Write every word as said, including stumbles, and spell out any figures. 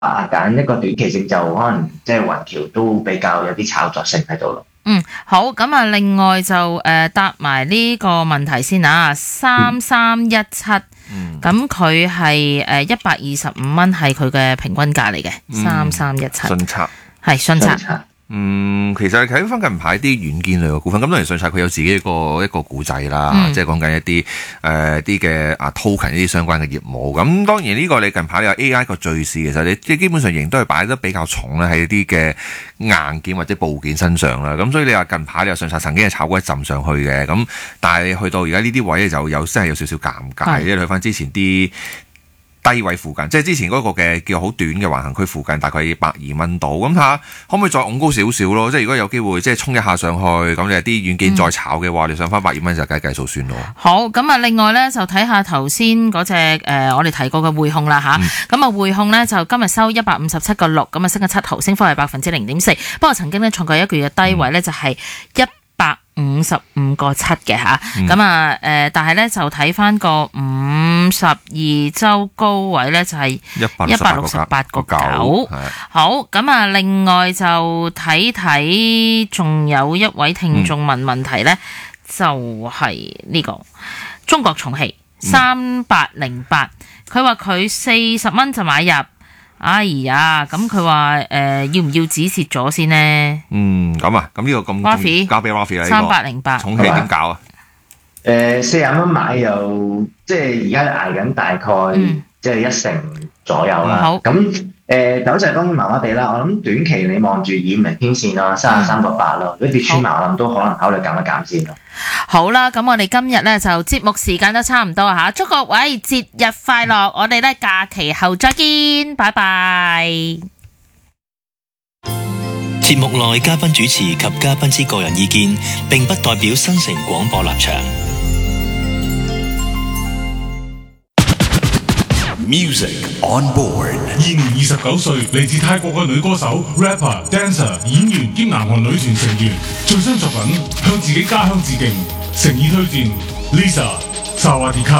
啊揀一個短期性就可能即係雲橋都比較有啲炒作性喺度咯。 嗯，好，咁啊，另外就誒、呃、答埋呢個問題先啊，三三一七，咁佢係誒一百二十五蚊係佢嘅平均價嚟嘅，三三一七， 信策係信策。 嗯，其實睇翻近排啲軟件類嘅股份，咁當然信策佢有自己一個一個故仔啦， 嗯、 即係講緊一啲誒啲嘅啊 token 呢啲相關嘅業務。咁當然呢個你近排有 A I 個敘事，其實你即係基本上仍都係擺得比較重咧喺啲嘅硬件或者部件身上啦。咁所以你話近排你話信策曾經係炒過一陣上去嘅，咁但係你去到而家呢啲位咧就有真係有少少尷尬，即係睇翻之前啲低位附近，即係之前嗰個嘅叫好短嘅橫行區附近，大概百二蚊度。咁睇下可唔可以再拱高少少咯？即係如果有機會，即係衝一下上去，咁你啲軟件再炒嘅話，嗯、你上翻百二蚊就計計數算咯。 好，咁啊，另外咧就睇下頭先嗰隻誒我哋提過嘅匯控啦吓，咁啊匯控咧就今日收一百五十七個六，咁啊升咗七毫，升幅係百分之零點四。不過曾經咧創過一個月嘅低位咧就係一百五十五個七嘅吓，咁啊誒，但係咧就睇翻個五十二周高位咧就係一百六十八個九。好，咁啊，另外就睇睇，仲有一位聽眾問問題咧，嗯、就係呢個中國重汽三八零八，佢話佢四十蚊就買入。哎呀，咁佢話誒要唔要止蝕咗先呢？嗯， 咁啊，咁呢個咁 Rafi 交俾 Rafi 啦。 三八零八重汽點搞啊？ 誒四十蚊買又即係而家捱緊大概、嗯、即係一成左右啦。好，咁誒走勢當然麻麻地啦。我諗短期你望住以五零天線啦，三十三個八咯。如果跌穿埋，我諗都可能考慮減一減先咯。 好啦，咁我哋今日咧就節目時間都差唔多吓，祝各位節日快樂！我哋咧假期後再見，拜拜。 節目內嘉賓主持及嘉賓之個人意見，並不代表新城廣播立場。 Music on board。 現年二十九歲，嚟自泰國嘅女歌手、rapper、dancer、演員兼南韓女團成員，最新作品向自己家鄉致敬，誠意推薦 Lisa 薩瓦迪卡。